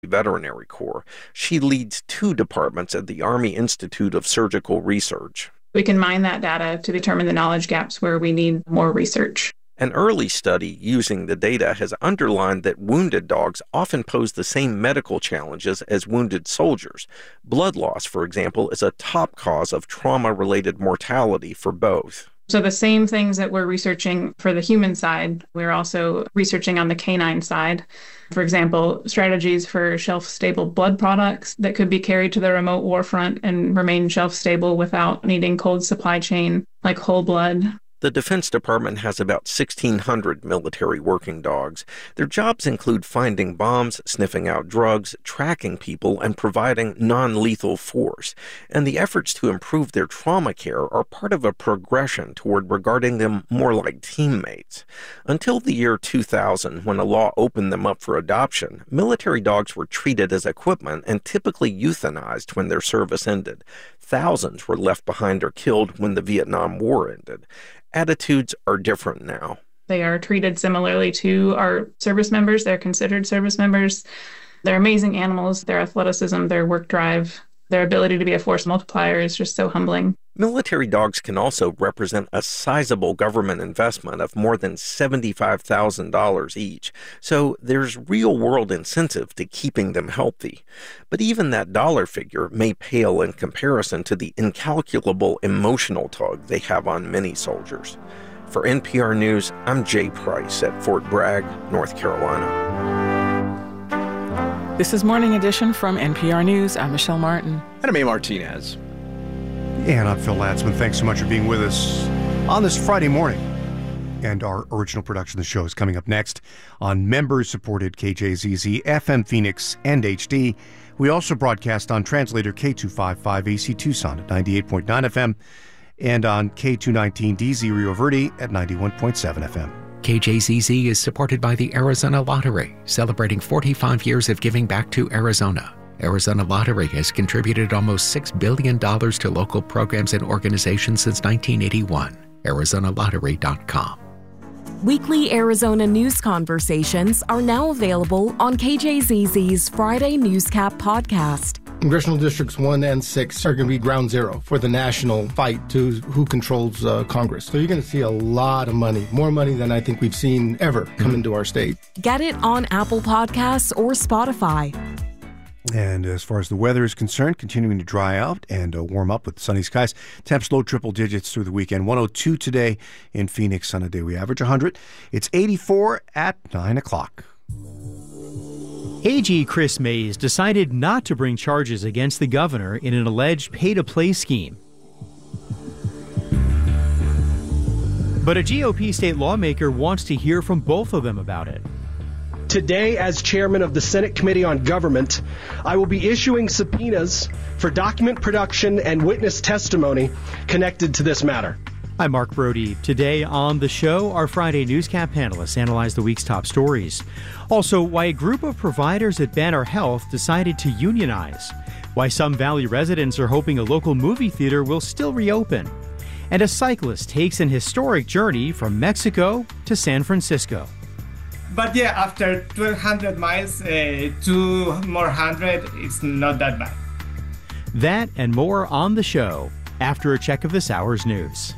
Veterinary Corps. She leads 2 departments at the Army Institute of Surgical Research. We can mine that data to determine the knowledge gaps where we need more research. An early study using the data has underlined that wounded dogs often pose the same medical challenges as wounded soldiers. Blood loss, for example, is a top cause of trauma-related mortality for both. So the same things that we're researching for the human side, we're also researching on the canine side. For example, strategies for shelf-stable blood products that could be carried to the remote war front and remain shelf-stable without needing cold supply chain, like whole blood. The Defense Department has about 1,600 military working dogs. Their jobs include finding bombs, sniffing out drugs, tracking people, and providing non-lethal force. And the efforts to improve their trauma care are part of a progression toward regarding them more like teammates. Until the year 2000, when a law opened them up for adoption, military dogs were treated as equipment and typically euthanized when their service ended. Thousands were left behind or killed when the Vietnam War ended. Attitudes are different now. They are treated similarly to our service members. They're considered service members. They're amazing animals. Their athleticism, their work drive, their ability to be a force multiplier is just so humbling. Military dogs can also represent a sizable government investment of more than $75,000 each, so there's real-world incentive to keeping them healthy. But even that dollar figure may pale in comparison to the incalculable emotional tug they have on many soldiers. For NPR News, I'm Jay Price at Fort Bragg, North Carolina. This is Morning Edition from NPR News. I'm Michelle Martin. And I'm A. Martinez. And I'm Phil Latzman. Thanks so much for being with us on this Friday morning. And our original production of the show is coming up next on members-supported KJZZ, FM Phoenix, and HD. We also broadcast on translator K255 AC Tucson at 98.9 FM and on K219DZ Rio Verde at 91.7 FM. KJZZ is supported by the Arizona Lottery, celebrating 45 years of giving back to Arizona. Arizona Lottery has contributed almost $6 billion to local programs and organizations since 1981. ArizonaLottery.com. Weekly Arizona news conversations are now available on KJZZ's Friday Newscap podcast. Congressional Districts 1 and 6 are going to be ground zero for the national fight to who controls Congress. So you're going to see a lot of money, more money than I think we've seen ever come into our state. Get it on Apple Podcasts or Spotify. And as far as the weather is concerned, continuing to dry out and warm up with sunny skies. Temps low triple digits through the weekend. 102 today in Phoenix on a day we average 100. It's 84 at 9 o'clock. AG Chris Mays decided not to bring charges against the governor in an alleged pay-to-play scheme. But a GOP state lawmaker wants to hear from both of them about it. Today, as chairman of the Senate Committee on Government, I will be issuing subpoenas for document production and witness testimony connected to this matter. I'm Mark Brody. Today on the show, our Friday Newscap panelists analyze the week's top stories. Also, why a group of providers at Banner Health decided to unionize. Why some Valley residents are hoping a local movie theater will still reopen. And a cyclist takes an historic journey from Mexico to San Francisco. But yeah, after 1,200 miles, 2 more hundred, it's not that bad. That and more on the show after a check of this hour's news.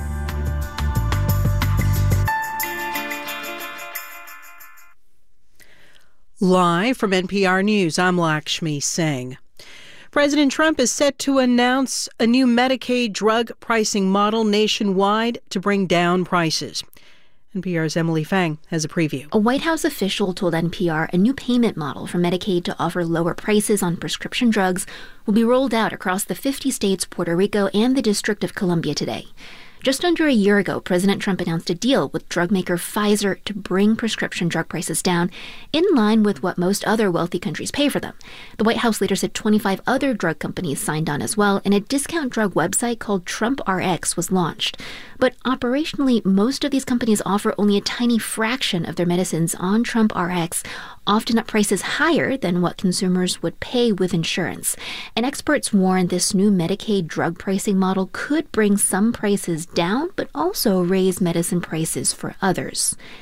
Live from NPR News, I'm Lakshmi Singh. President Trump is set to announce a new Medicaid drug pricing model nationwide to bring down prices. NPR's Emily Fang has a preview. A White House official told NPR a new payment model for Medicaid to offer lower prices on prescription drugs will be rolled out across the 50 states, Puerto Rico, and the District of Columbia today. Just under a year ago, President Trump announced a deal with drug maker Pfizer to bring prescription drug prices down in line with what most other wealthy countries pay for them. The White House later said 25 other drug companies signed on as well, and a discount drug website called TrumpRx was launched. But operationally, most of these companies offer only a tiny fraction of their medicines on TrumpRx, often at prices higher than what consumers would pay with insurance. And experts warn this new Medicaid drug pricing model could bring some prices down, but also raise medicine prices for others.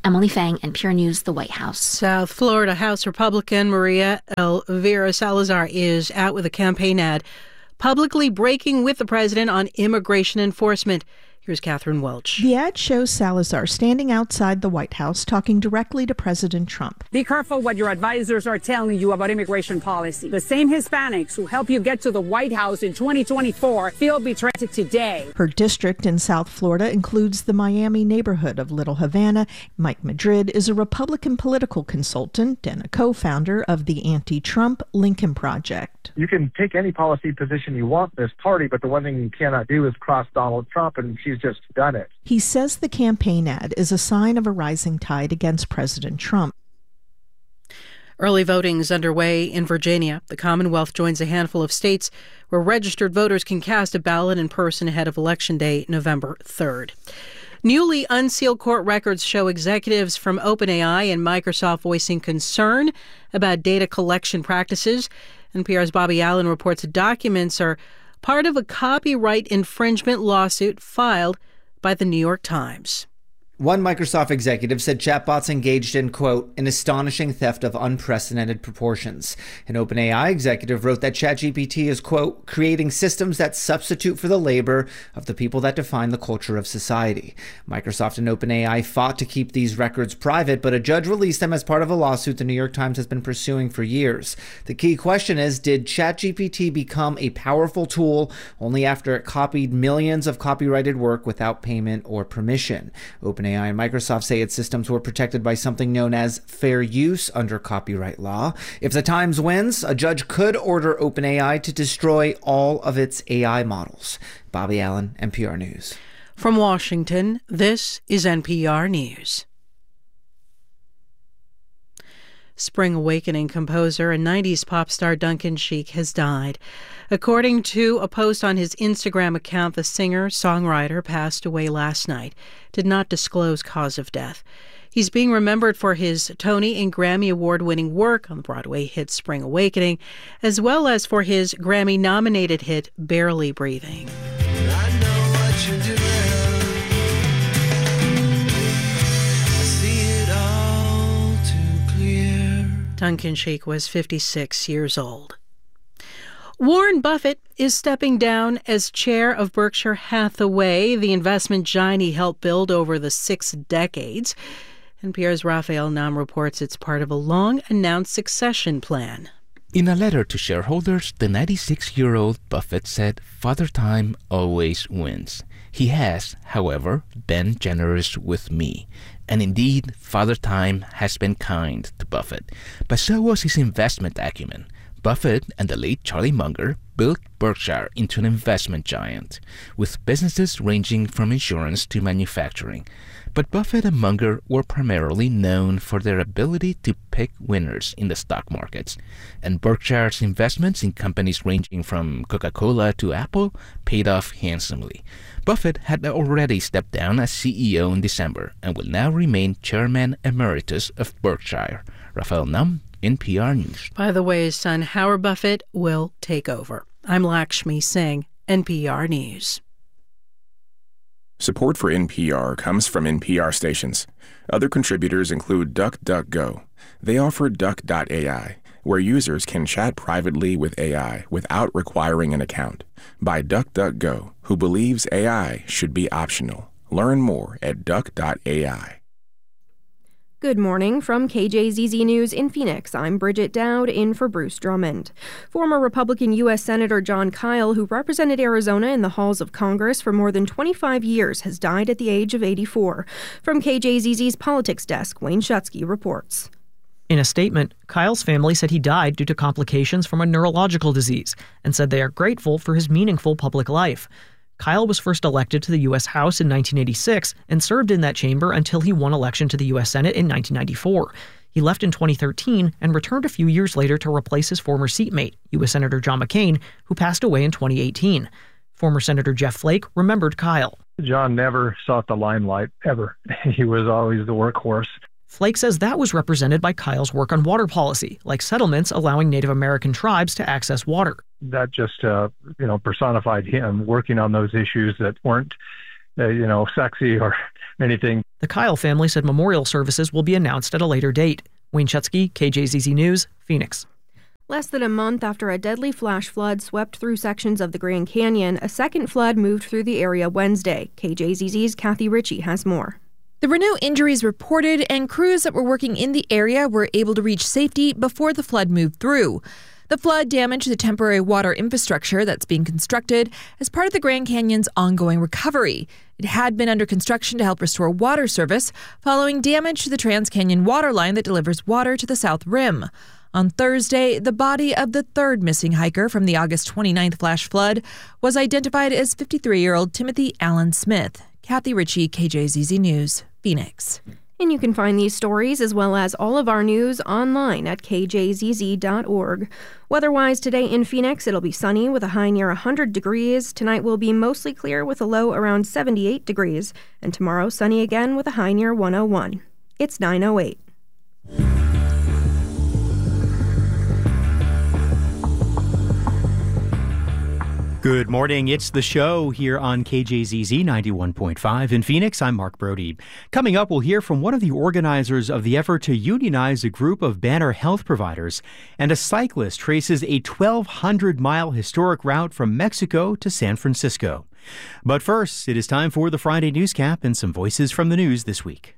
Emily Fang, NPR News, the White House. South Florida House Republican Maria Elvira Salazar is out with a campaign ad publicly breaking with the president on immigration enforcement. Here's Catherine Welch. The ad shows Salazar standing outside the White House talking directly to President Trump. Be careful what your advisors are telling you about immigration policy. The same Hispanics who help you get to the White House in 2024 feel betrayed today. Her district in South Florida includes the Miami neighborhood of Little Havana. Mike Madrid is a Republican political consultant and a co-founder of the anti-Trump Lincoln Project. You can take any policy position you want in this party, but the one thing you cannot do is cross Donald Trump, and she's just done it. He says the campaign ad is a sign of a rising tide against President Trump. Early voting is underway in Virginia. The Commonwealth joins a handful of states where registered voters can cast a ballot in person ahead of Election Day, November 3rd. Newly unsealed court records show executives from OpenAI and Microsoft voicing concern about data collection practices. NPR's Bobby Allen reports the documents are part of a copyright infringement lawsuit filed by the New York Times. One Microsoft executive said chatbots engaged in, quote, an astonishing theft of unprecedented proportions. An OpenAI executive wrote that ChatGPT is, quote, creating systems that substitute for the labor of the people that define the culture of society. Microsoft and OpenAI fought to keep these records private, but a judge released them as part of a lawsuit the New York Times has been pursuing for years. The key question is, did ChatGPT become a powerful tool only after it copied millions of copyrighted work without payment or permission? OpenAI and Microsoft say its systems were protected by something known as fair use under copyright law. If the Times wins, a judge could order OpenAI to destroy all of its AI models. Bobby Allen, NPR News. From Washington, this is NPR News. Spring Awakening composer and 90s pop star Duncan Sheik has died. According to a post on his Instagram account, the singer-songwriter passed away last night, did not disclose cause of death. He's being remembered for his Tony and Grammy Award-winning work on the Broadway hit Spring Awakening, as well as for his Grammy-nominated hit Barely Breathing. I know what you're doing. Duncan Sheik was 56 years old. Warren Buffett is stepping down as chair of Berkshire Hathaway, the investment giant he helped build over the 6 decades. NPR's Raphael Nam reports it's part of a long-announced succession plan. In a letter to shareholders, the 96-year-old Buffett said, "Father Time always wins. He has, however, been generous with me. And indeed, Father Time has been kind to Buffett. But so was his investment acumen. Buffett and the late Charlie Munger built Berkshire into an investment giant, with businesses ranging from insurance to manufacturing. But Buffett and Munger were primarily known for their ability to pick winners in the stock markets, and Berkshire's investments in companies ranging from Coca-Cola to Apple paid off handsomely. Buffett had already stepped down as CEO in December and will now remain Chairman Emeritus of Berkshire. Raphael Nam, NPR News. By the way, his son Howard Buffett will take over. I'm Lakshmi Singh, NPR News. Support for NPR comes from NPR stations. Other contributors include DuckDuckGo. They offer Duck.ai, where users can chat privately with AI without requiring an account. By DuckDuckGo, who believes AI should be optional. Learn more at Duck.ai. Good morning from KJZZ News in Phoenix. I'm Bridget Dowd in for Bruce Drummond. Former Republican U.S. Senator Jon Kyl, who represented Arizona in the halls of Congress for more than 25 years, has died at the age of 84. From KJZZ's politics desk, Wayne Shutsky reports. In a statement, Kyl's family said he died due to complications from a neurological disease and said they are grateful for his meaningful public life. Kyl was first elected to the U.S. House in 1986 and served in that chamber until he won election to the U.S. Senate in 1994. He left in 2013 and returned a few years later to replace his former seatmate, U.S. Senator John McCain, who passed away in 2018. Former Senator Jeff Flake remembered Kyl. John never sought the limelight, ever. He was always the workhorse. Flake says that was represented by Kyl's work on water policy, like settlements allowing Native American tribes to access water. That just, personified him working on those issues that weren't, sexy or anything. The Kyle family said memorial services will be announced at a later date. Wayne Schutsky, KJZZ News, Phoenix. Less than a month after a deadly flash flood swept through sections of the Grand Canyon, a second flood moved through the area Wednesday. KJZZ's Kathy Ritchie has more. There were no injuries reported, and crews that were working in the area were able to reach safety before the flood moved through. The flood damaged the temporary water infrastructure that's being constructed as part of the Grand Canyon's ongoing recovery. It had been under construction to help restore water service following damage to the Trans-Canyon water line that delivers water to the South Rim. On Thursday, the body of the third missing hiker from the August 29th flash flood was identified as 53-year-old Timothy Allen Smith. Kathy Ritchie, KJZZ News, Phoenix. And you can find these stories as well as all of our news online at kjzz.org. Weather-wise today in Phoenix, it'll be sunny with a high near 100 degrees. Tonight will be mostly clear with a low around 78 degrees. And tomorrow, sunny again with a high near 101. It's 9:08. Good morning. It's The Show here on KJZZ 91.5 in Phoenix. I'm Mark Brody. Coming up, we'll hear from one of the organizers of the effort to unionize a group of Banner health providers, and a cyclist traces a 1,200-mile historic route from Mexico to San Francisco. But first, it is time for the Friday Newscap and some voices from the news this week.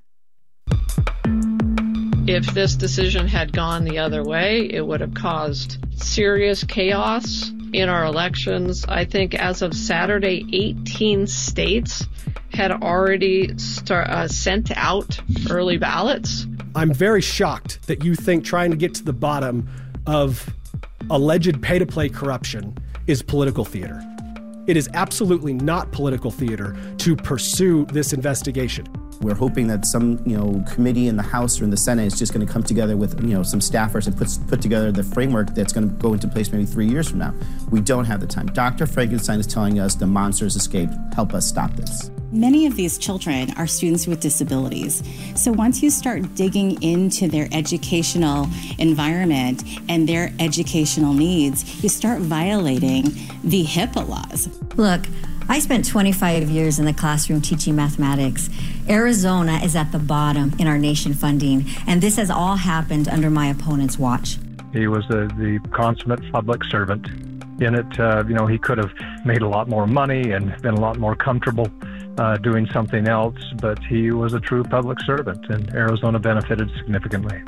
If this decision had gone the other way, it would have caused serious chaos in our elections. I think as of Saturday, 18 states had already sent out early ballots. I'm very shocked that you think trying to get to the bottom of alleged pay-to-play corruption is political theater. It is absolutely not political theater to pursue this investigation. We're hoping that some, committee in the House or in the Senate is just going to come together with, some staffers and put together the framework that's going to go into place maybe 3 years from now. We don't have the time. Dr. Frankenstein is telling us the monsters escaped. Help us stop this. Many of these children are students with disabilities. So once you start digging into their educational environment and their educational needs, you start violating the HIPAA laws. Look, I spent 25 years in the classroom teaching mathematics. Arizona is at the bottom in our nation funding, and this has all happened under my opponent's watch. He was the consummate public servant. In it, he could have made a lot more money and been a lot more comfortable doing something else, but he was a true public servant, and Arizona benefited significantly.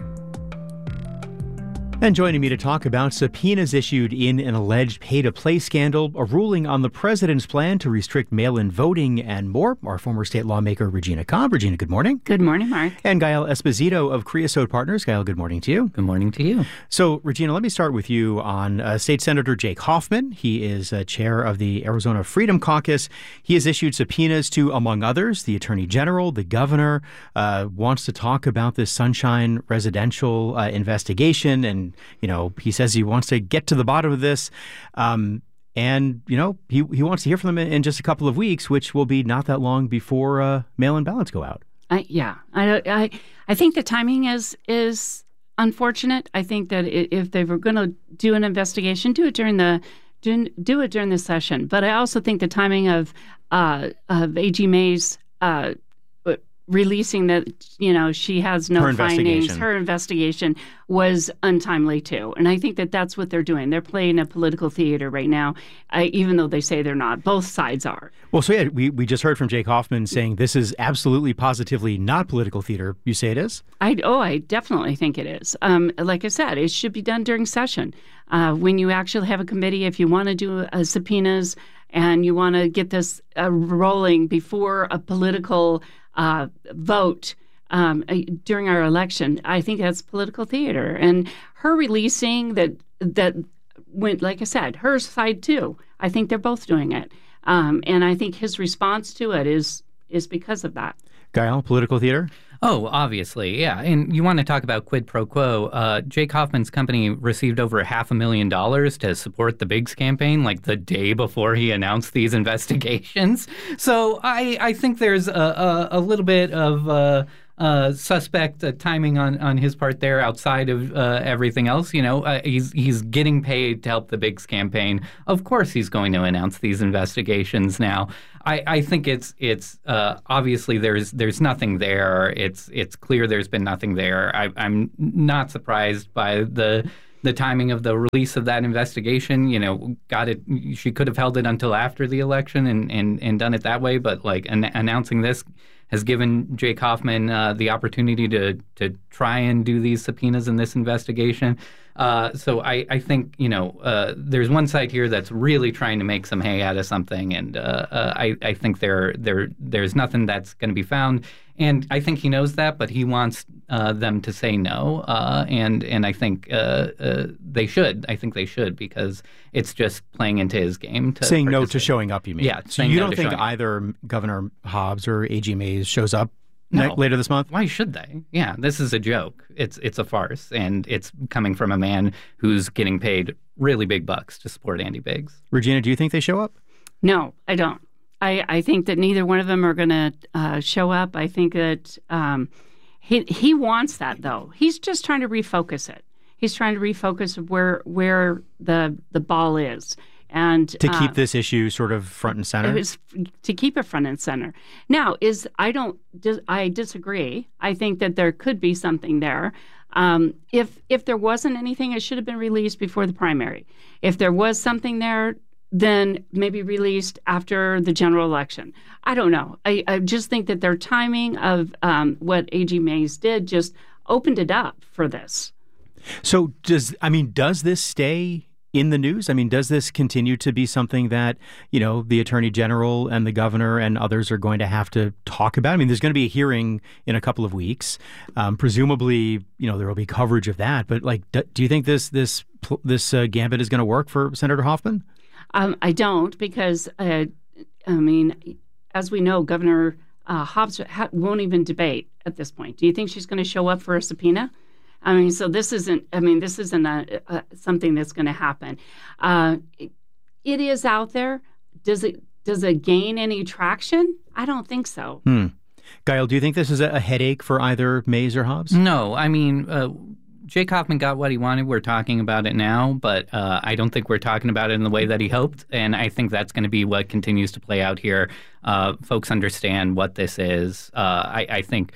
And joining me to talk about subpoenas issued in an alleged pay-to-play scandal, a ruling on the president's plan to restrict mail-in voting, and more, our former state lawmaker Regina Cobb. Regina, good morning. Good morning, Mark. And Gael Esposito of Creosote Partners. Gael, good morning to you. Good morning to you. So, Regina, let me start with you on State Senator Jake Hoffman. He is chair of the Arizona Freedom Caucus. He has issued subpoenas to, among others, the Attorney General, the governor, wants to talk about this Sunshine residential investigation, and he says he wants to get to the bottom of this. And, he wants to hear from them in just a couple of weeks, which will be not that long before mail-in ballots go out. I think the timing is unfortunate. I think that if they were going to do an investigation, do it during the session. But I also think the timing of A.G. May's releasing that, she has no findings. Her investigation was untimely, too. And I think that that's what they're doing. They're playing a political theater right now, even though they say they're not. Both sides are. Well, so we just heard from Jake Hoffman saying this is absolutely, positively not political theater. You say it is? I definitely think it is. Like I said, it should be done during session. When you actually have a committee, if you want to do subpoenas and you want to get this rolling before a political vote during our election, I think that's political theater. And her releasing that went, like I said, her side too. I think they're both doing it. And I think his response to it is because of that. Gael, political theater? Oh, obviously, yeah. And you want to talk about quid pro quo. Jake Hoffman's company received over $500,000 to support the Biggs campaign, like the day before he announced these investigations. So I think there's a little bit of suspect timing on his part there outside of everything else. He's getting paid to help the Biggs campaign. Of course he's going to announce these investigations now. I think it's obviously there's nothing there. It's clear there's been nothing there. I'm not surprised by the timing of the release of that investigation. She could have held it until after the election and done it that way. But announcing this has given Jake Hoffman the opportunity to try and do these subpoenas in this investigation. So I think, there's one side here that's really trying to make some hay out of something. And I think there's nothing that's going to be found. And I think he knows that, but he wants them to say no. And I think they should. I think they should, because it's just playing into his game. Saying no to showing up, you mean? Yeah. So you don't think either Governor Hobbs or A.G. Mays shows up later this month? Why should they? Yeah, this is a joke. It's a farce, and it's coming from a man who's getting paid really big bucks to support Andy Biggs. Regina, do you think they show up? No, I don't. I think that neither one of them are going to show up. I think that he wants that, though. He's just trying to refocus it. He's trying to refocus where the ball is. And to keep this issue sort of front and center? To keep it front and center. Now, I disagree. I think that there could be something there. If there wasn't anything, it should have been released before the primary. If there was something there, then maybe released after the general election. I don't know. I just think that their timing of what A.G. Mays did just opened it up for this. So does this stay in the news? I mean, does this continue to be something that, the Attorney General and the governor and others are going to have to talk about? I mean, there's going to be a hearing in a couple of weeks. Presumably, there will be coverage of that. But do you think this gambit is going to work for Senator Hoffman? I don't, because, as we know, Governor Hobbs won't even debate at this point. Do you think she's going to show up for a subpoena? So this isn't something that's going to happen. It is out there. Does it gain any traction? I don't think so. Gail, do you think this is a headache for either Mays or Hobbs? No. Jake Hoffman got what he wanted. We're talking about it now, but I don't think we're talking about it in the way that he hoped. And I think that's going to be what continues to play out here. Folks understand what this is. I think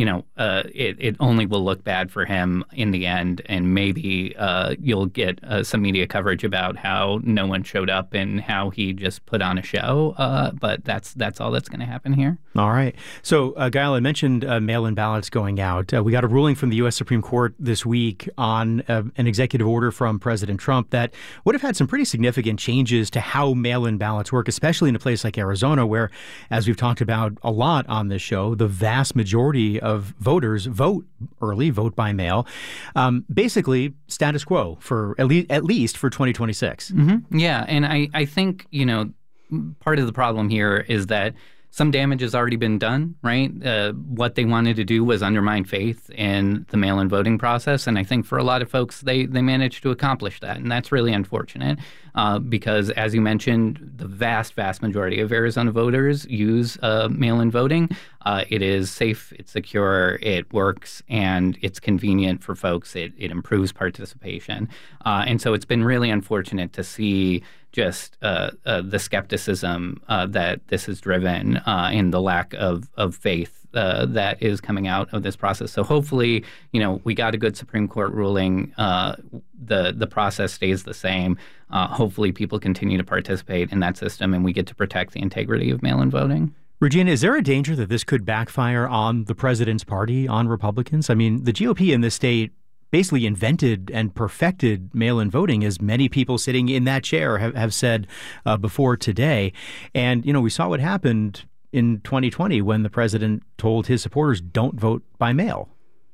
it only will look bad for him in the end, and maybe you'll get some media coverage about how no one showed up and how he just put on a show. But that's all that's going to happen here. All right. So, Gail, I mentioned mail-in ballots going out. We got a ruling from the U.S. Supreme Court this week on an executive order from President Trump that would have had some pretty significant changes to how mail-in ballots work, especially in a place like Arizona, where, as we've talked about a lot on this show, the vast majority of voters vote early, vote by mail. Basically, status quo for at least for 2026. Mm-hmm. Yeah, and I think, part of the problem here is that some damage has already been done, right? What they wanted to do was undermine faith in the mail-in voting process, and I think for a lot of folks, they managed to accomplish that, and that's really unfortunate because, as you mentioned, the vast, vast majority of Arizona voters use mail-in voting. It is safe, it's secure, it works, and it's convenient for folks. It improves participation, and so it's been really unfortunate to see just the skepticism that this has driven and the lack of faith that is coming out of this process. So hopefully, we got a good Supreme Court ruling. The process stays the same. Hopefully people continue to participate in that system and we get to protect the integrity of mail-in voting. Regina, is there a danger that this could backfire on the president's party, on Republicans? I mean, the GOP in this state basically invented and perfected mail-in voting, as many people sitting in that chair have said before today. And, we saw what happened in 2020 when the president told his supporters, don't vote by mail.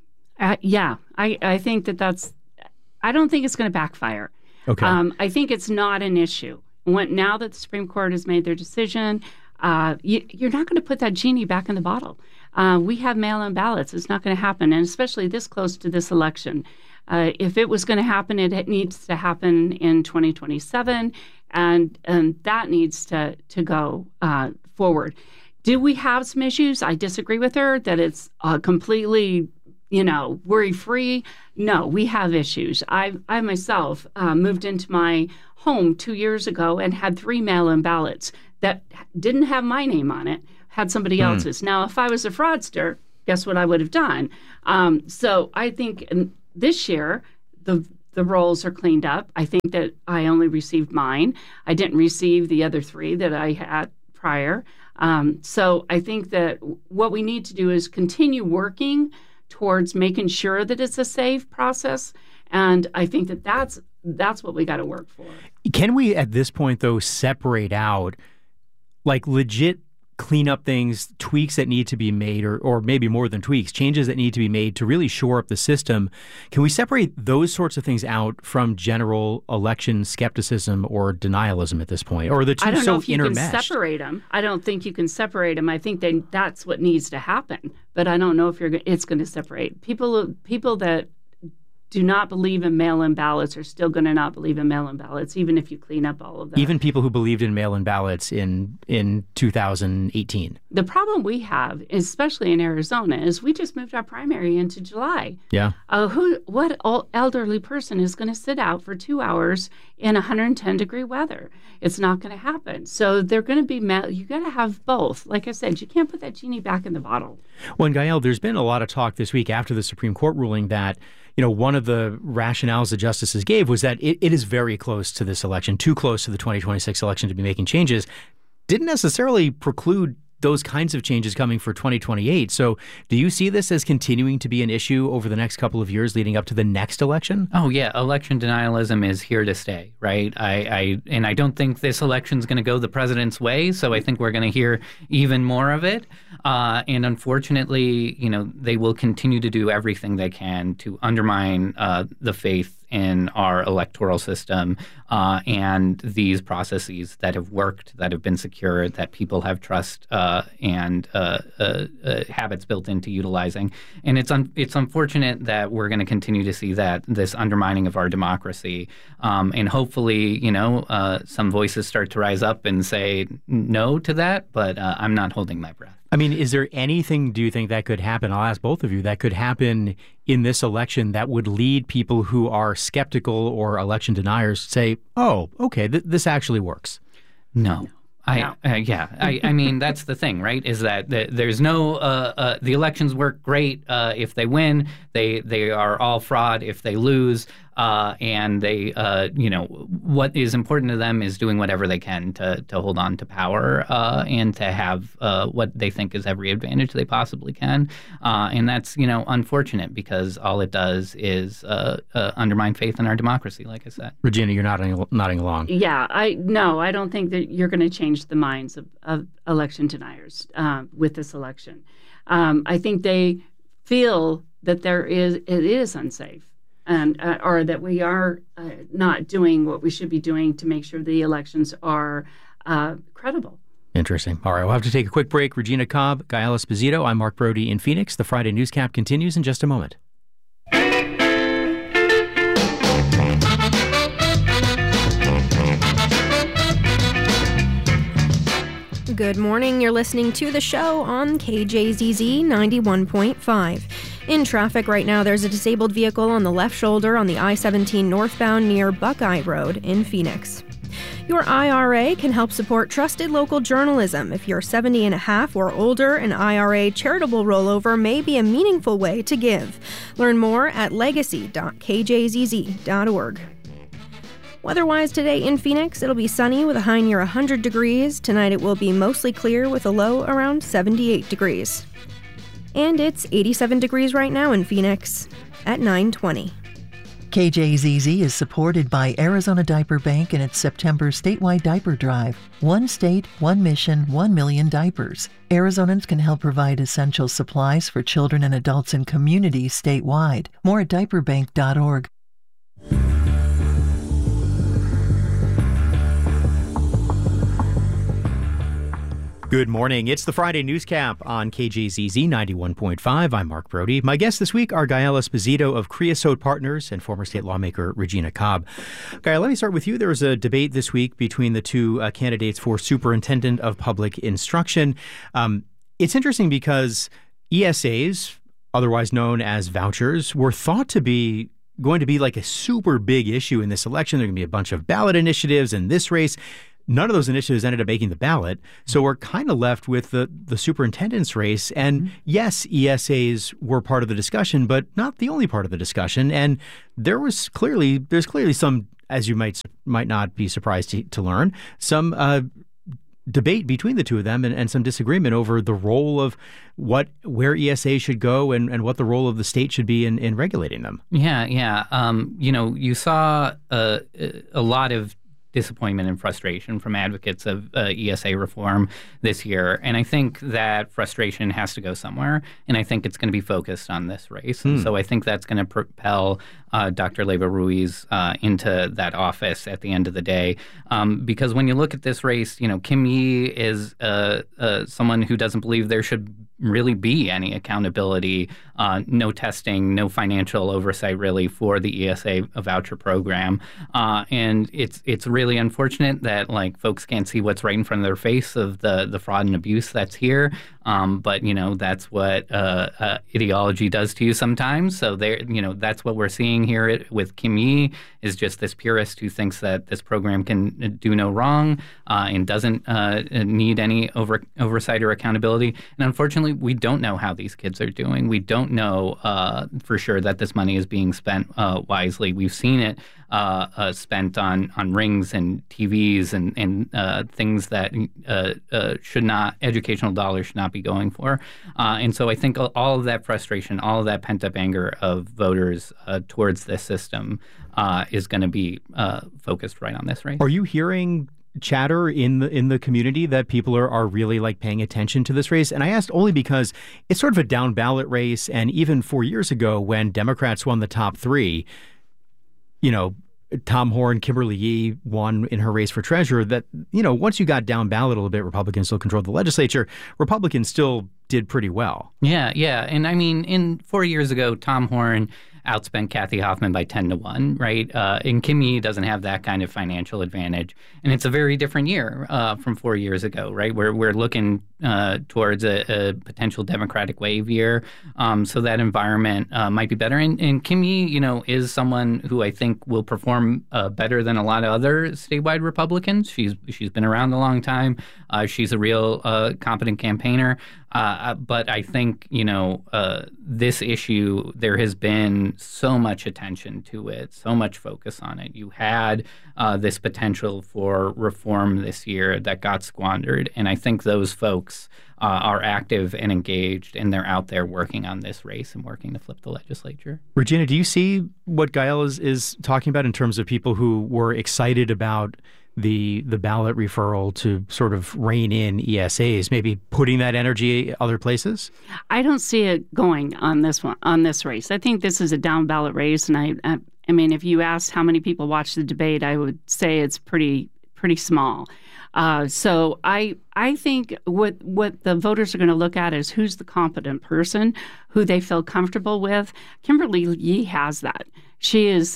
I think I don't think it's going to backfire. Okay. I think it's not an issue. Now that the Supreme Court has made their decision, you're not going to put that genie back in the bottle. We have mail-in ballots. It's not going to happen, and especially this close to this election. If it was going to happen, it needs to happen in 2027, and that needs to go forward. Do we have some issues? I disagree with her that it's completely, worry-free. No, we have issues. I myself moved into my home 2 years ago and had 3 mail-in ballots that didn't have my name on it, had somebody else's. Now, if I was a fraudster, guess what I would have done? So I think this year, the rolls are cleaned up. I think that I only received mine. I didn't receive the other 3 that I had prior. So I think that what we need to do is continue working towards making sure that it's a safe process. And I think that that's what we got to work for. Can we, at this point, though, separate out like legit clean up things, tweaks that need to be made, or maybe more than tweaks, changes that need to be made to really shore up the system? Can we separate those sorts of things out from general election skepticism or denialism at this point? Or are the two so intermeshed? I don't know if you can separate them. I don't think you can separate them. I think that's what needs to happen. But I don't know if it's going to separate. People that do not believe in mail-in ballots are still going to not believe in mail-in ballots, even if you clean up all of that. Even people who believed in mail-in ballots in 2018. The problem we have, especially in Arizona, is we just moved our primary into July. Yeah. What elderly person is going to sit out for 2 hours in 110-degree weather? It's not going to happen. So they're going to be you got to have both. Like I said, you can't put that genie back in the bottle. Well, and Gael, there's been a lot of talk this week after the Supreme Court ruling that one of the rationales the justices gave was that it is very close to this election, too close to the 2026 election to be making changes. Didn't necessarily preclude those kinds of changes coming for 2028. So do you see this as continuing to be an issue over the next couple of years leading up to the next election? Oh, yeah. Election denialism is here to stay, right? I don't think this election is going to go the president's way. So I think we're going to hear even more of it. And unfortunately, they will continue to do everything they can to undermine the faith in our electoral system and these processes that have worked, that have been secure, that people have trust and habits built into utilizing. And it's unfortunate that we're going to continue to see this undermining of our democracy. And hopefully, some voices start to rise up and say no to that, but I'm not holding my breath. I mean, is there anything, do you think, that could happen? I'll ask both of you, that could happen in this election that would lead people who are skeptical or election deniers to say, oh, okay, this actually works? No. I mean, that's the thing, right? Is that there's no the elections work great if they win. They are all fraud if they lose. And they, what is important to them is doing whatever they can to hold on to power and to have what they think is every advantage they possibly can. And that's, unfortunate because all it does is undermine faith in our democracy, like I said. Regina, you're nodding along. Yeah, I don't think that you're going to change the minds of election deniers with this election. I think they feel that it is unsafe. And or that we are not doing what we should be doing to make sure the elections are credible. Interesting. All right, we'll have to take a quick break. Regina Cobb, Gael Esposito, I'm Mark Brody in Phoenix. The Friday Newscap continues in just a moment. Good morning. You're listening to the show on KJZZ 91.5. In traffic right now, there's a disabled vehicle on the left shoulder on the I-17 northbound near Buckeye Road in Phoenix. Your IRA can help support trusted local journalism. If you're 70 and a half or older, an IRA charitable rollover may be a meaningful way to give. Learn more at legacy.kjzz.org. Weather-wise today in Phoenix, it'll be sunny with a high near 100 degrees. Tonight it will be mostly clear with a low around 78 degrees. And it's 87 degrees right now in Phoenix at 9:20. KJZZ is supported by Arizona Diaper Bank and its September statewide diaper drive. One state, one mission, 1 million diapers. Arizonans can help provide essential supplies for children and adults in communities statewide. More at diaperbank.org. Good morning. It's the Friday Newscap on KJZZ 91.5. I'm Mark Brody. My guests this week are Gael Esposito of Creosote Partners and former state lawmaker Regina Cobb. Gael, let me start with you. There was a debate this week between the two candidates for Superintendent of Public Instruction. It's interesting because ESAs, otherwise known as vouchers, were thought to be going to be like a super big issue in this election. There are going to be a bunch of ballot initiatives in this race. None of those initiatives ended up making the ballot. So we're kind of left with the superintendent's race. And yes, ESAs were part of the discussion, but not the only part of the discussion. And there's clearly some, as you might not be surprised to learn, some debate between the two of them and some disagreement over the role of where ESA should go and what the role of the state should be in regulating them. Yeah. You saw a lot of disappointment and frustration from advocates of ESA reform this year. And I think that frustration has to go somewhere. And I think it's going to be focused on this race. And so I think that's going to propel Dr. Leyva Ruiz into that office at the end of the day. Because when you look at this race, Kim Yee is someone who doesn't believe there should really be any accountability, no testing, no financial oversight really for the ESA voucher program. And it's really unfortunate that folks can't see what's right in front of their face of the fraud and abuse that's here. But that's what ideology does to you sometimes. So that's what we're seeing here with Kim Yee, is just this purist who thinks that this program can do no wrong and doesn't need any oversight or accountability. And unfortunately, we don't know how these kids are doing. We don't know for sure that this money is being spent wisely. We've seen it spent on rings and TVs and things that educational dollars should not be going for. And so I think all of that frustration, all of that pent-up anger of voters towards this system is going to be focused right on this race. Are you hearing chatter in the community that people are really paying attention to this race? And I asked only because it's sort of a down ballot race, and even 4 years ago when Democrats won the top three, Tom Horn, Kimberly Yee won in her race for treasurer, that, once you got down ballot a little bit, Republicans still controlled the legislature. Republicans still did pretty well. Yeah. And I mean, 4 years ago, Tom Horn outspent Kathy Hoffman by 10-1, right? And Kim Yee doesn't have that kind of financial advantage. And it's a very different year from 4 years ago, right? We're looking towards a potential Democratic wave year. So that environment might be better. And Kim Yee, is someone who I think will perform better than a lot of other statewide Republicans. She's been around a long time. She's a real competent campaigner. But I think, this issue, there has been so much attention to it, so much focus on it. You had this potential for reform this year that got squandered. And I think those folks are active and engaged, and they're out there working on this race and working to flip the legislature. Regina, do you see what Gael is talking about in terms of people who were excited about the ballot referral to sort of rein in ESAs, maybe putting that energy other places? I don't see it going on this race. I think this is a down ballot race, and I mean, if you asked how many people watched the debate, I would say it's pretty small. So I think what the voters are going to look at is who's the competent person, who they feel comfortable with. Kimberly Yee has that. She's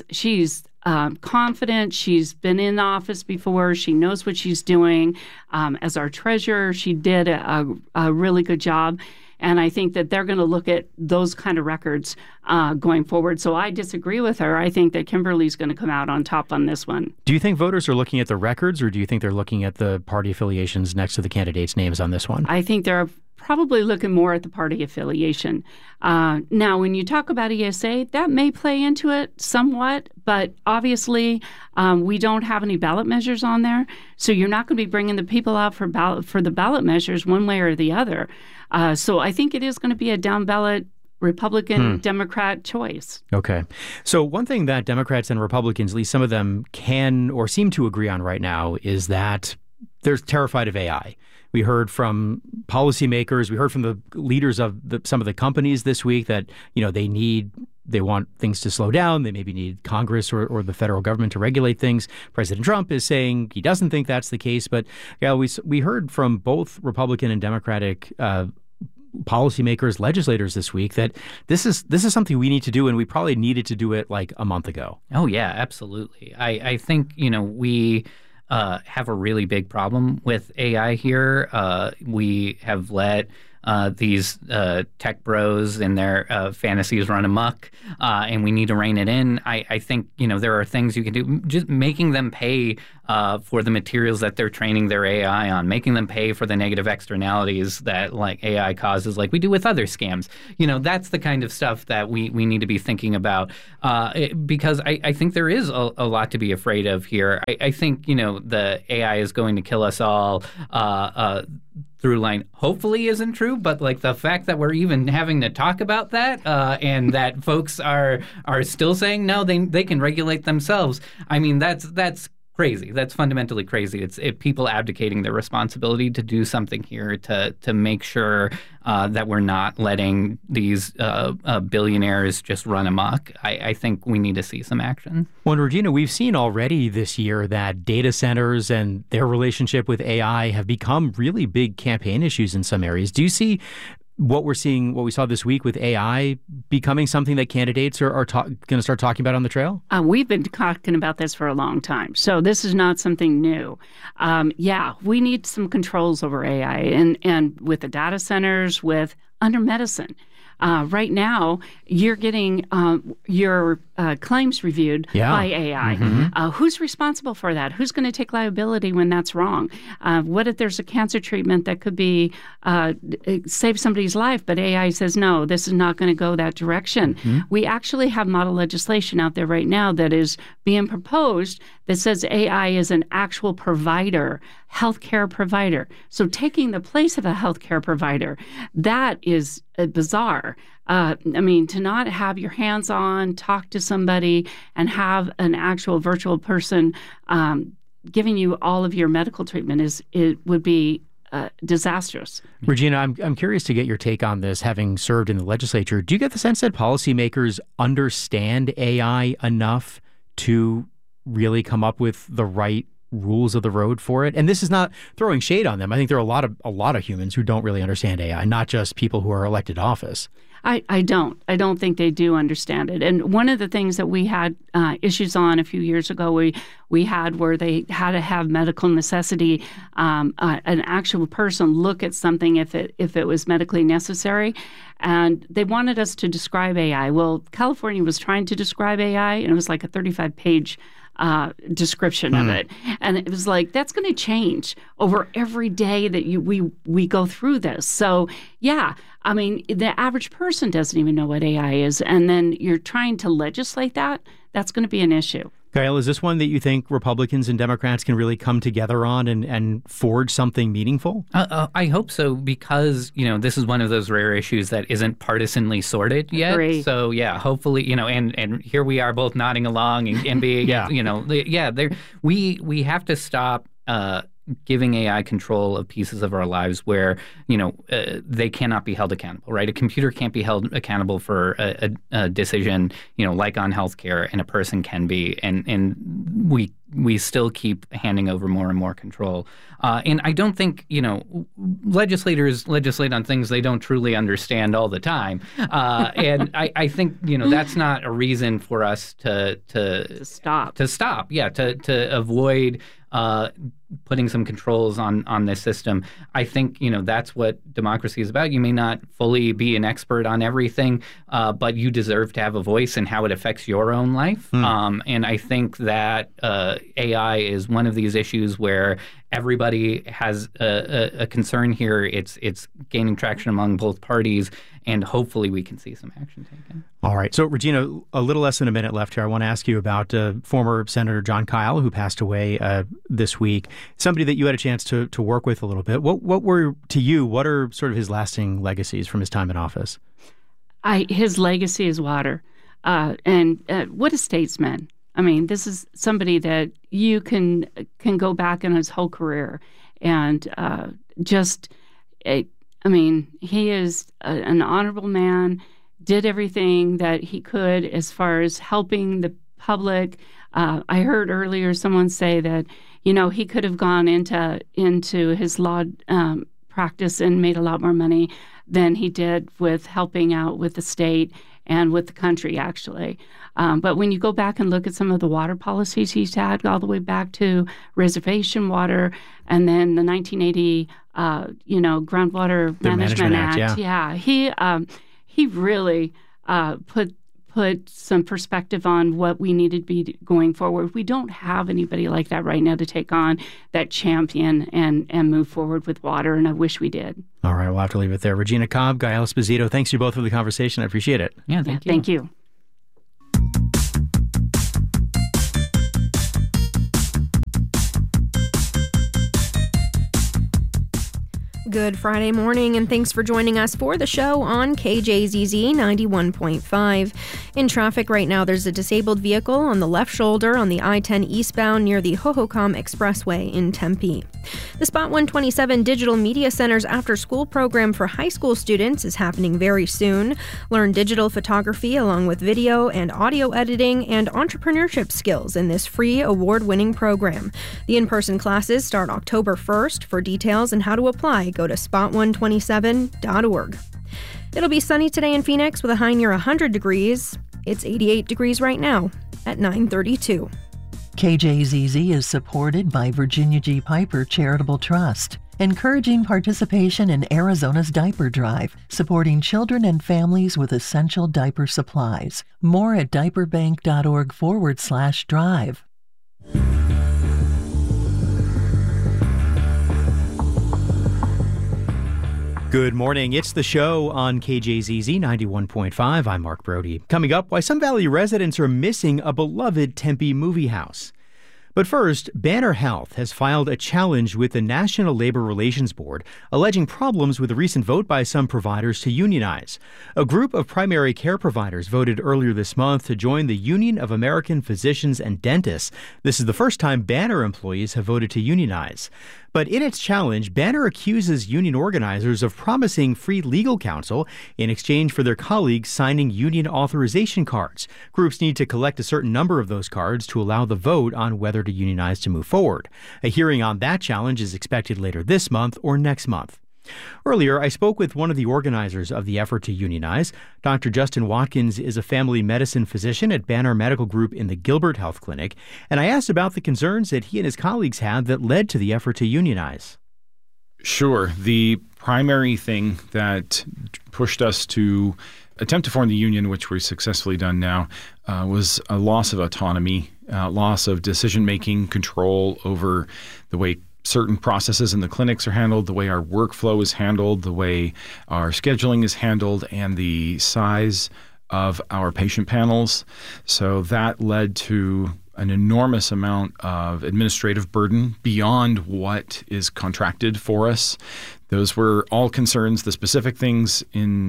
confident. She's been in office before. She knows what she's doing. As our treasurer, she did a really good job. And I think that they're going to look at those kind of records going forward. So I disagree with her. I think that Kimberly's going to come out on top on this one. Do you think voters are looking at the records, or do you think they're looking at the party affiliations next to the candidates' names on this one? I think they're probably looking more at the party affiliation. Now, when you talk about ESA, that may play into it somewhat, but obviously we don't have any ballot measures on there, so you're not going to be bringing the people out for the ballot measures one way or the other. So I think it is going to be a down ballot Republican-Democrat choice. Okay. So one thing that Democrats and Republicans, at least some of them, can or seem to agree on right now is that they're terrified of AI. We heard from policymakers, we heard from the leaders of some of the companies this week that, they need they want things to slow down. They maybe need Congress or the federal government to regulate things. President Trump is saying he doesn't think that's the case. But yeah, we heard from both Republican and Democratic policymakers, legislators this week that this is something we need to do, and we probably needed to do it like a month ago. Oh, yeah, absolutely. I think, we have a really big problem with AI here. We have let these tech bros and their fantasies run amok, and we need to rein it in. I think, there are things you can do, just making them pay for the materials that they're training their AI on, making them pay for the negative externalities that like AI causes, like we do with other scams. That's the kind of stuff that we need to be thinking about, because I think there is a lot to be afraid of here. I think, the AI is going to kill us all. Through line hopefully isn't true, but like the fact that we're even having to talk about that and that folks are still saying no, they can regulate themselves. I mean, that's crazy. That's fundamentally crazy. It's people abdicating their responsibility to do something here to make sure that we're not letting these billionaires just run amok. I think we need to see some action. Well, Regina, we've seen already this year that data centers and their relationship with AI have become really big campaign issues in some areas. Do you see what we saw this week with AI becoming something that candidates are going to start talking about on the trail? We've been talking about this for a long time, so this is not something new. We need some controls over AI and with the data centers, under medicine. Right now, you're getting your claims reviewed by AI. Mm-hmm. Who's responsible for that? Who's going to take liability when that's wrong? What if there's a cancer treatment that could be save somebody's life, but AI says, no, this is not going to go that direction? Mm-hmm. We actually have model legislation out there right now that is being proposed that says AI is an actual provider, healthcare provider. So taking the place of a healthcare provider, that is bizarre. To not have your hands on, talk to somebody, and have an actual virtual person giving you all of your medical treatment would be disastrous. Regina, I'm curious to get your take on this, having served in the legislature. Do you get the sense that policymakers understand AI enough to really come up with the right rules of the road for it? And this is not throwing shade on them. I think there are a lot of humans who don't really understand AI, not just people who are elected to office. I don't think they do understand it. And one of the things that we had issues on a few years ago, we had where they had to have medical necessity, an actual person look at something if it was medically necessary. And they wanted us to describe AI. Well, California was trying to describe AI, and it was like a 35-page description of it. And it was like, that's going to change over every day that we go through this. So, the average person doesn't even know what AI is. And then you're trying to legislate that. That's going to be an issue. Kyle, is this one that you think Republicans and Democrats can really come together on and forge something meaningful? I hope so, because, this is one of those rare issues that isn't partisanly sorted yet. Agree. So, hopefully, and here we are both nodding along and being, we have to stop giving AI control of pieces of our lives where, they cannot be held accountable, right? A computer can't be held accountable for a decision, like on healthcare, and a person can be. And we still keep handing over more and more control. And I don't think, legislators legislate on things they don't truly understand all the time. And I think, that's not a reason for us to stop. To avoid putting some controls on this system. I think, that's what democracy is about. You may not fully be an expert on everything, but you deserve to have a voice in how it affects your own life. And I think that AI is one of these issues where everybody has a concern here. It's gaining traction among both parties, and hopefully we can see some action taken. All right. So, Regina, a little less than a minute left here. I want to ask you about former Senator Jon Kyl, who passed away this week. Somebody that you had a chance to work with a little bit. What are sort of his lasting legacies from his time in office? His legacy is water. And what a statesman. This is somebody that you can go back in his whole career and he is an honorable man. did everything that he could as far as helping the public. I heard earlier someone say that, he could have gone into his law practice and made a lot more money than he did with helping out with the state and with the country, actually. But when you go back and look at some of the water policies he's had, all the way back to reservation water, and then the 1980, Groundwater Management Act. He really put some perspective on what we needed to be going forward. We don't have anybody like that right now to take on that champion and move forward with water, and I wish we did. All right, we'll have to leave it there. Regina Cobb, Gael Esposito, thanks you both for the conversation. I appreciate it. Yeah, thank you. Good Friday morning, and thanks for joining us for the show on KJZZ 91.5. In traffic right now, there's a disabled vehicle on the left shoulder on the I-10 eastbound near the Hohokam Expressway in Tempe. The Spot 127 Digital Media Center's after-school program for high school students is happening very soon. Learn digital photography along with video and audio editing and entrepreneurship skills in this free award-winning program. The in-person classes start October 1st. For details and how to apply, go to spot127.org. It'll be sunny today in Phoenix with a high near 100 degrees. It's 88 degrees right now at 9:32. KJZZ is supported by Virginia G. Piper Charitable Trust, encouraging participation in Arizona's diaper drive, supporting children and families with essential diaper supplies. More at diaperbank.org/drive. Good morning. It's The Show on KJZZ 91.5. I'm Mark Brody. Coming up, why some Valley residents are missing a beloved Tempe movie house. But first, Banner Health has filed a challenge with the National Labor Relations Board, alleging problems with a recent vote by some providers to unionize. A group of primary care providers voted earlier this month to join the Union of American Physicians and Dentists. This is the first time Banner employees have voted to unionize. But in its challenge, Banner accuses union organizers of promising free legal counsel in exchange for their colleagues signing union authorization cards. Groups need to collect a certain number of those cards to allow the vote on whether to unionize to move forward. A hearing on that challenge is expected later this month or next month. Earlier, I spoke with one of the organizers of the effort to unionize. Dr. Justin Watkins is a family medicine physician at Banner Medical Group in the Gilbert Health Clinic, and I asked about the concerns that he and his colleagues had that led to the effort to unionize. Sure. The primary thing that pushed us to attempt to form the union, which we've successfully done now, was a loss of autonomy, loss of decision-making, control over the way certain processes in the clinics are handled, the way our workflow is handled, the way our scheduling is handled, and the size of our patient panels. So that led to an enormous amount of administrative burden beyond what is contracted for us. Those were all concerns. The specific things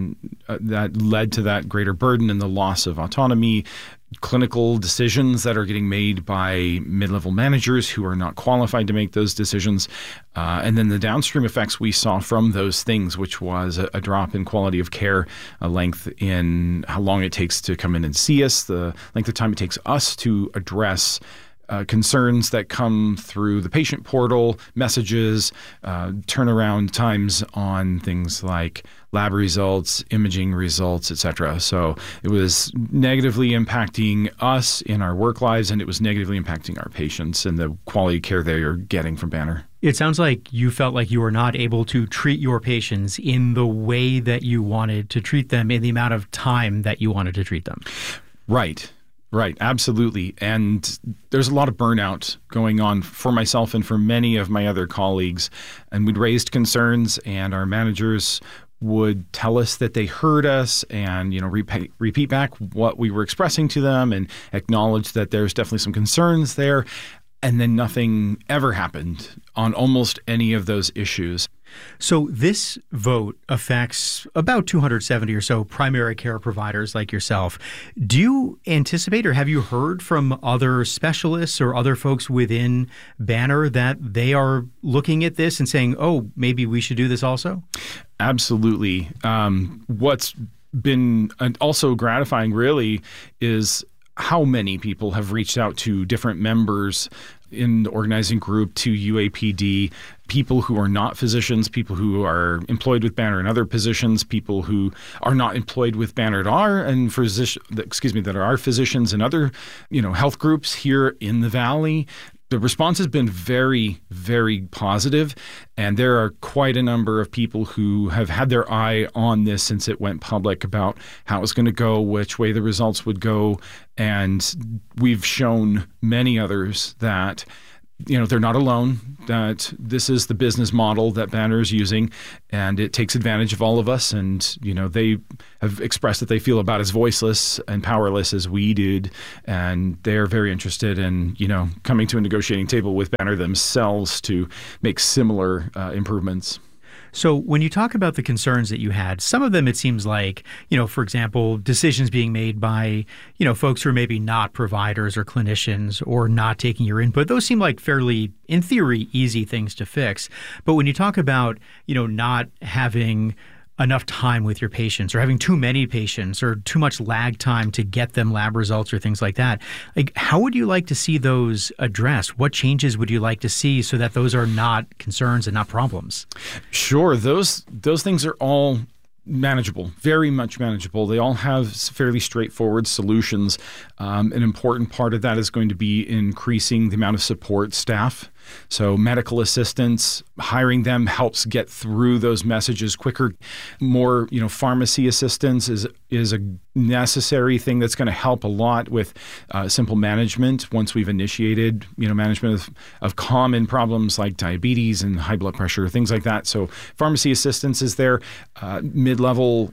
that led to that greater burden and the loss of autonomy, clinical decisions that are getting made by mid-level managers who are not qualified to make those decisions, and then the downstream effects we saw from those things, which was a drop in quality of care, a length in how long it takes to come in and see us, the length of time it takes us to address concerns that come through the patient portal, messages, turnaround times on things like lab results, imaging results, etc. So it was negatively impacting us in our work lives, and it was negatively impacting our patients and the quality of care they are getting from Banner. It sounds like you felt like you were not able to treat your patients in the way that you wanted to treat them, in the amount of time that you wanted to treat them. Right. Right, absolutely. And there's a lot of burnout going on for myself and for many of my other colleagues. And we'd raised concerns, and our managers would tell us that they heard us and, repeat back what we were expressing to them and acknowledge that there's definitely some concerns there. And then nothing ever happened on almost any of those issues. So this vote affects about 270 or so primary care providers like yourself. Do you anticipate, or have you heard from other specialists or other folks within Banner that they are looking at this and saying, oh, maybe we should do this also? Absolutely. What's been also gratifying, really, is how many people have reached out to different members in the organizing group, to UAPD, people who are not physicians, people who are employed with Banner in other positions, people who are not employed with Banner at all, and that are physicians in other, health groups here in the Valley. The response has been very, very positive, and there are quite a number of people who have had their eye on this since it went public about how it's going to go, which way the results would go, and we've shown many others that they're not alone, that this is the business model that Banner is using, and it takes advantage of all of us. And, they have expressed that they feel about as voiceless and powerless as we did. And they're very interested in, coming to a negotiating table with Banner themselves to make similar improvements. So when you talk about the concerns that you had, some of them, it seems like, for example, decisions being made by, folks who are maybe not providers or clinicians or not taking your input, those seem like fairly, in theory, easy things to fix. But when you talk about, not having enough time with your patients or having too many patients or too much lag time to get them lab results or things like that, how would you like to see those addressed? What changes would you like to see so that those are not concerns and not problems? Sure. Those things are all manageable, very much manageable. They all have fairly straightforward solutions. An important part of that is going to be increasing the amount of support staff. So medical assistants, hiring them helps get through those messages quicker. More, pharmacy assistants is a necessary thing that's going to help a lot with simple management once we've initiated, management of common problems like diabetes and high blood pressure, things like that. So pharmacy assistance is there, mid-level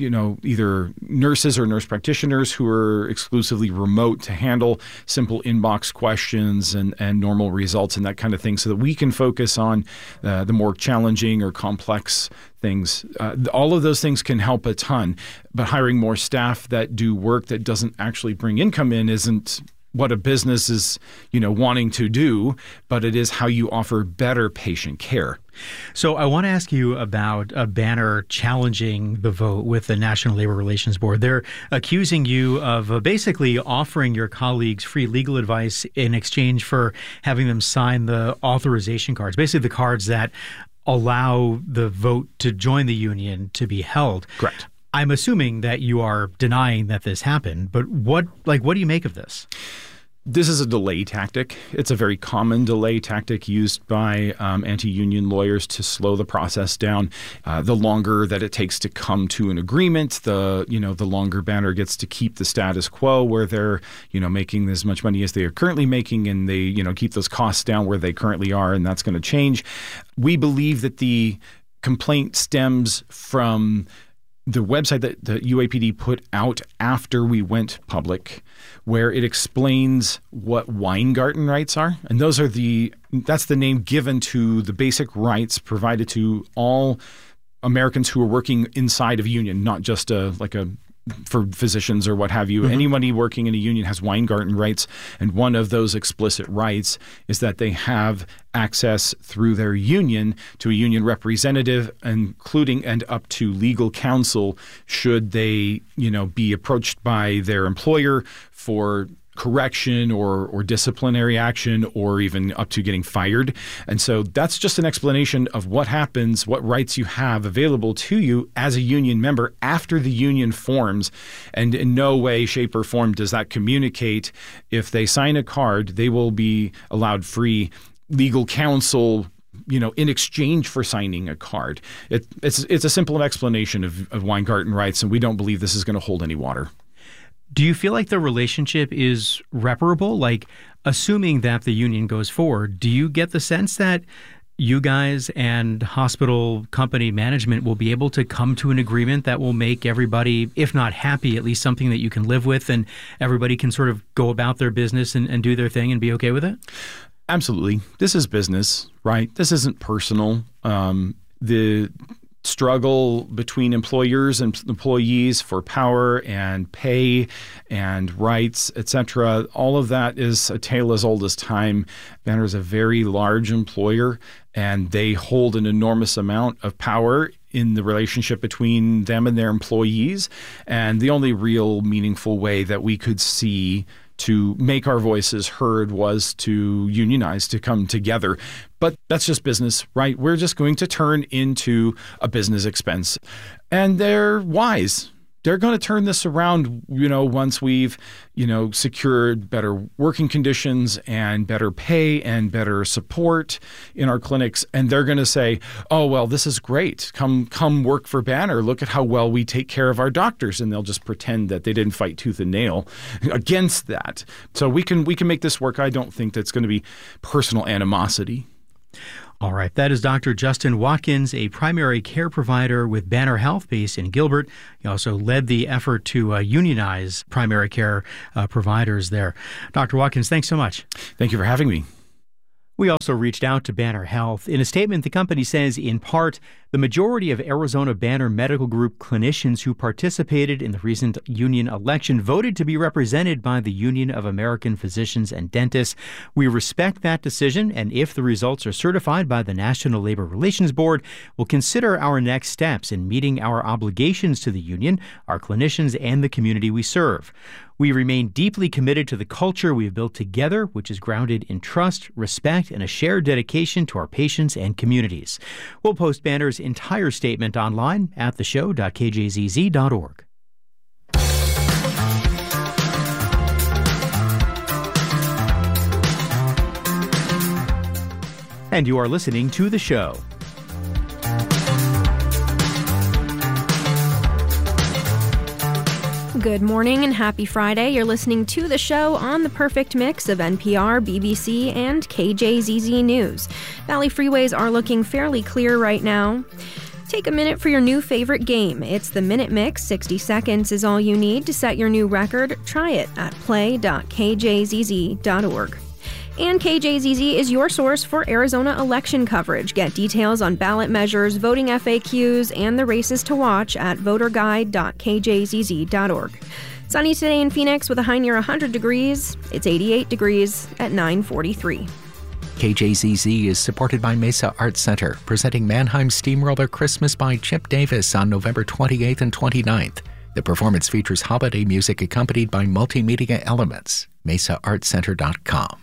either nurses or nurse practitioners who are exclusively remote to handle simple inbox questions and normal results and that kind of thing, so that we can focus on the more challenging or complex things. All of those things can help a ton, but hiring more staff that do work that doesn't actually bring income in isn't what a business is, wanting to do, but it is how you offer better patient care. So I want to ask you about a Banner challenging the vote with the National Labor Relations Board. They're accusing you of basically offering your colleagues free legal advice in exchange for having them sign the authorization cards, basically the cards that allow the vote to join the union to be held. Correct. I'm assuming that you are denying that this happened, but what do you make of this? This is a delay tactic. It's a very common delay tactic used by anti-union lawyers to slow the process down. The longer that it takes to come to an agreement, the longer Banner gets to keep the status quo where they're, making as much money as they are currently making, and they, keep those costs down where they currently are, and that's going to change. We believe that the complaint stems from the website that the UAPD put out after we went public, where it explains what Weingarten rights are. And that's the name given to the basic rights provided to all Americans who are working inside of a union, not just for physicians or what have you. Mm-hmm. Anybody working in a union has Weingarten rights, and one of those explicit rights is that they have access through their union to a union representative, including and up to legal counsel should they, be approached by their employer for correction or disciplinary action, or even up to getting fired. And so that's just an explanation of what happens, what rights you have available to you as a union member after the union forms. And in no way, shape, or form does that communicate if they sign a card, they will be allowed free legal counsel, in exchange for signing a card. It's a simple explanation of Weingarten rights, and we don't believe this is going to hold any water. Do you feel like the relationship is reparable? Like, assuming that the union goes forward, do you get the sense that you guys and hospital company management will be able to come to an agreement that will make everybody, if not happy, at least something that you can live with, and everybody can sort of go about their business and do their thing and be okay with it? Absolutely. This is business, right? This isn't personal. The struggle between employers and employees for power and pay and rights, etc., all of that is a tale as old as time. Banner is a very large employer, and they hold an enormous amount of power in the relationship between them and their employees. And the only real meaningful way that we could see to make our voices heard was to unionize, to come together. But that's just business, right? We're just going to turn into a business expense. And they're wise. They're going to turn this around, once we've, secured better working conditions and better pay and better support in our clinics. And they're going to say, oh, well, this is great. Come work for Banner. Look at how well we take care of our doctors. And they'll just pretend that they didn't fight tooth and nail against that. So we can make this work. I don't think that's going to be personal animosity. All right. That is Dr. Justin Watkins, a primary care provider with Banner Health based in Gilbert. He also led the effort to unionize primary care providers there. Dr. Watkins, thanks so much. Thank you for having me. We also reached out to Banner Health. In a statement, the company says, in part, the majority of Arizona Banner Medical Group clinicians who participated in the recent union election voted to be represented by the Union of American Physicians and Dentists. We respect that decision, and if the results are certified by the National Labor Relations Board, we'll consider our next steps in meeting our obligations to the union, our clinicians, and the community we serve. We remain deeply committed to the culture we have built together, which is grounded in trust, respect, and a shared dedication to our patients and communities. We'll post Banner's entire statement online at theshow.kjzz.org. And you are listening to The Show. Good morning and happy Friday. You're listening to The Show on the perfect mix of NPR, BBC, and KJZZ News. Valley freeways are looking fairly clear right now. Take a minute for your new favorite game. It's the Minute Mix. 60 seconds is all you need to set your new record. Try it at play.kjzz.org. And KJZZ is your source for Arizona election coverage. Get details on ballot measures, voting FAQs, and the races to watch at voterguide.kjzz.org. Sunny today in Phoenix with a high near 100 degrees. It's 88 degrees at 9:43. KJZZ is supported by Mesa Arts Center, presenting Mannheim Steamroller Christmas by Chip Davis on November 28th and 29th. The performance features holiday music accompanied by multimedia elements. MesaArtsCenter.com.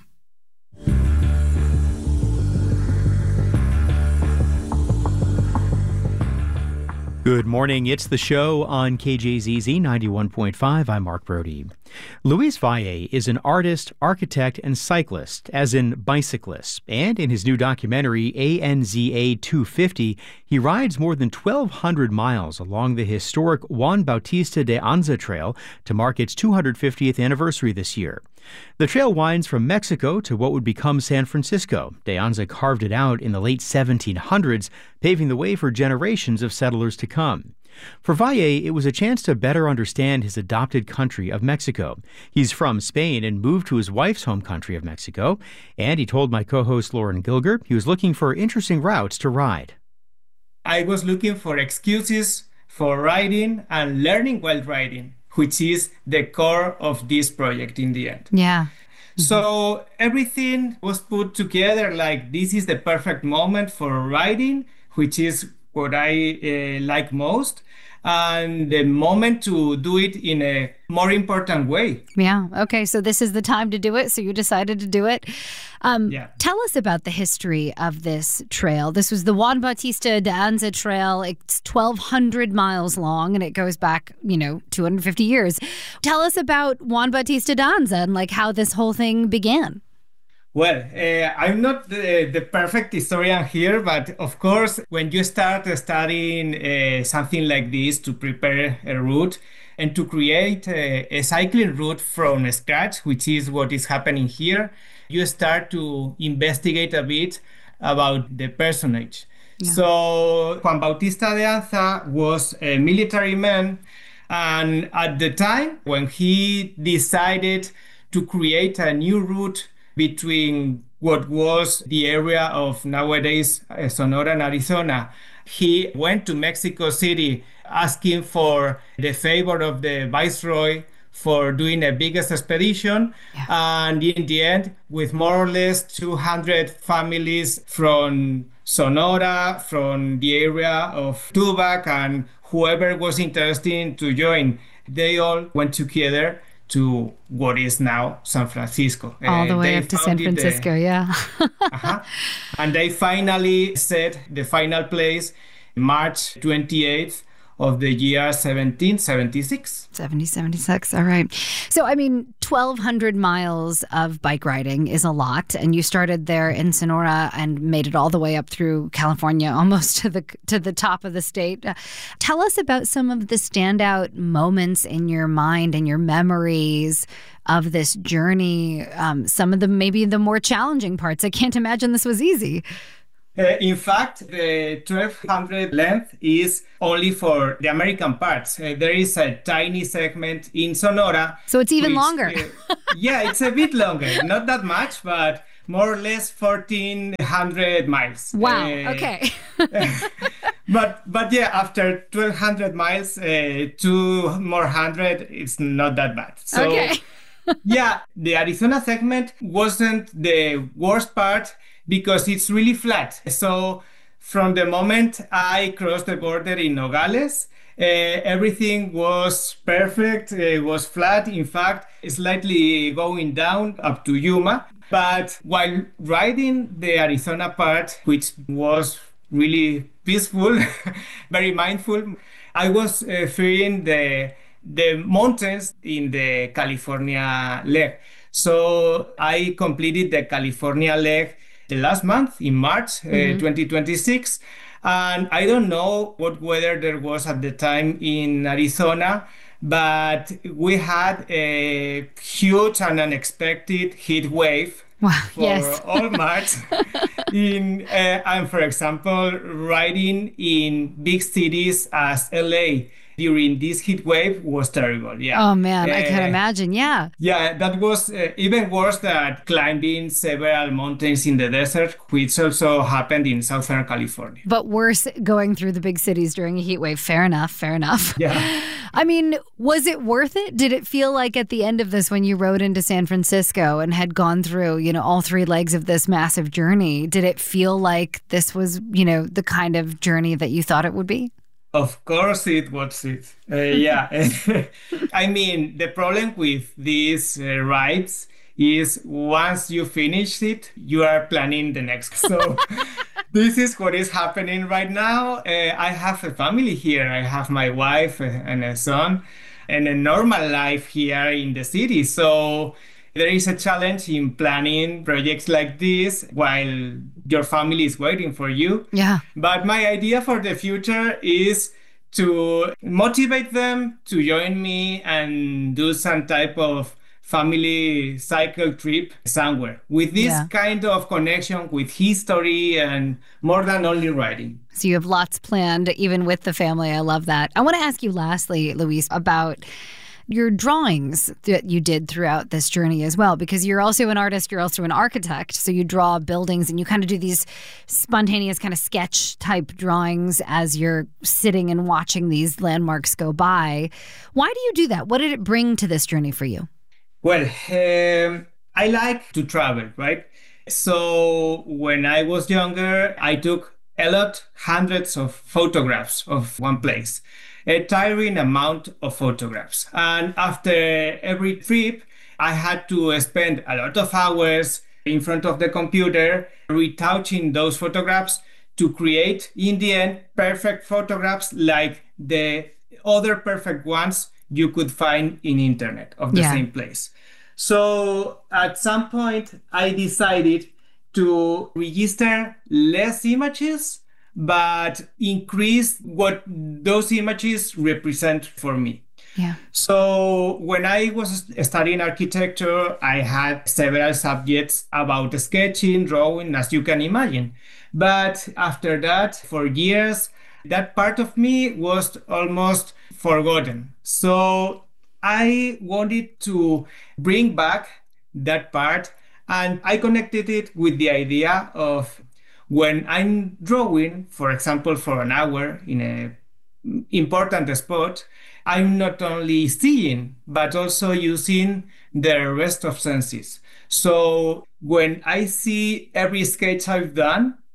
Good morning. It's The Show on KJZZ 91.5. I'm Mark Brody. Luis Valle is an artist, architect, and cyclist, as in bicyclist. And in his new documentary, ANZA 250, he rides more than 1,200 miles along the historic Juan Bautista de Anza Trail to mark its 250th anniversary this year. The trail winds from Mexico to what would become San Francisco. De Anza carved it out in the late 1700s, paving the way for generations of settlers to come. For Valle, it was a chance to better understand his adopted country of Mexico. He's from Spain and moved to his wife's home country of Mexico, and he told my co-host Lauren Gilger he was looking for interesting routes to ride. I was looking for excuses for riding and learning while riding, which is the core of this project in the end. Yeah. So everything was put together like this is the perfect moment for riding, which is what I like most, and the moment to do it in a more important way. Yeah. Okay. So this is the time to do it. So you decided to do it. Tell us about the history of this trail. This was the Juan Bautista de Anza Trail. It's 1,200 miles long and it goes back, 250 years. Tell us about Juan Bautista de Anza and like how this whole thing began. Well, I'm not the perfect historian here, but of course, when you start studying something like this to prepare a route and to create a cycling route from scratch, which is what is happening here, you start to investigate a bit about the personage. Yeah. So Juan Bautista de Anza was a military man, and at the time when he decided to create a new route between what was the area of nowadays Sonora and Arizona, he went to Mexico City asking for the favor of the viceroy for doing a biggest expedition. Yeah. And in the end, with more or less 200 families from Sonora, from the area of Tubac, and whoever was interested to join, they all went together to what is now San Francisco. All the way up to San Francisco, yeah. And they finally set the final place March 28th of the year 1776. 1776, all right. So, 1,200 miles of bike riding is a lot, and you started there in Sonora and made it all the way up through California, almost to the top of the state. Tell us about some of the standout moments in your mind and your memories of this journey, some of maybe the more challenging parts. I can't imagine this was easy. In fact, the 1,200 length is only for the American parts. There is a tiny segment in Sonora. So it's even longer. Yeah, it's a bit longer. Not that much, but more or less 1,400 miles. Wow, okay. But yeah, after 1,200 miles, 2 more 100, it's not that bad. So, okay. Yeah, the Arizona segment wasn't the worst part, because it's really flat. So from the moment I crossed the border in Nogales, everything was perfect. It was flat. In fact, slightly going down up to Yuma. But while riding the Arizona part, which was really peaceful, very mindful, I was fearing the mountains in the California leg. So I completed the California leg the last month in March 2026. And I don't know what weather there was at the time in Arizona, but we had a huge and unexpected heat wave for all March. And for example, riding in big cities as LA during this heat wave was terrible. Yeah. Oh man, I can imagine. Yeah. Yeah, that was even worse than climbing several mountains in the desert, which also happened in Southern California. But worse going through the big cities during a heat wave. Fair enough. Yeah. Was it worth it? Did it feel like at the end of this, when you rode into San Francisco and had gone through, all 3 legs of this massive journey, did it feel like this was, the kind of journey that you thought it would be? Of course it was it. Yeah. The problem with these rides is once you finish it, you are planning the next. So this is what is happening right now. I have a family here. I have my wife and a son and a normal life here in the city. So there is a challenge in planning projects like this while your family is waiting for you. Yeah. But my idea for the future is to motivate them to join me and do some type of family cycle trip somewhere with this kind of connection with history and more than only riding. So you have lots planned, even with the family. I love that. I want to ask you lastly, Luis, about your drawings that you did throughout this journey as well, because you're also an artist, you're also an architect. So you draw buildings and you kind of do these spontaneous kind of sketch type drawings as you're sitting and watching these landmarks go by. Why do you do that? What did it bring to this journey for you? Well, I like to travel, right? So when I was younger, I took hundreds of photographs of one place. A tiring amount of photographs. And after every trip, I had to spend a lot of hours in front of the computer retouching those photographs to create, in the end, perfect photographs like the other perfect ones you could find in internet of the same place. So at some point, I decided to register less images but increase what those images represent for me. Yeah. So when I was studying architecture, I had several subjects about sketching, drawing, as you can imagine. But after that, for years, that part of me was almost forgotten. So I wanted to bring back that part, and I connected it with the idea of when I'm drawing, for example, for an hour in an important spot, I'm not only seeing, but also using the rest of senses. So when I see every sketch I've done,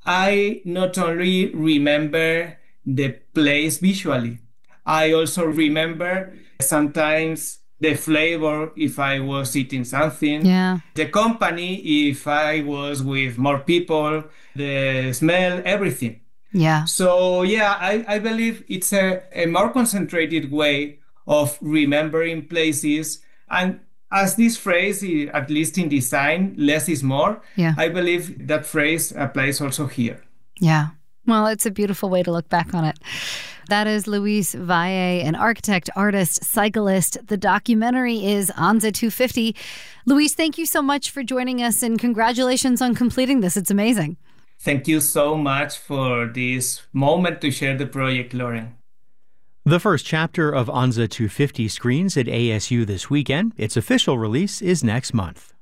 I not only remember the place visually, I also remember sometimes the flavor if I was eating something, the company if I was with more people, the smell, everything. Yeah. So, I believe it's a more concentrated way of remembering places. And as this phrase, at least in design, less is more, I believe that phrase applies also here. Yeah. Well, it's a beautiful way to look back on it. That is Luis Valle, an architect, artist, cyclist. The documentary is Anza 250. Luis, thank you so much for joining us, and congratulations on completing this. It's amazing. Thank you so much for this moment to share the project, Lauren. The first chapter of Anza 250 screens at ASU this weekend. Its official release is next month.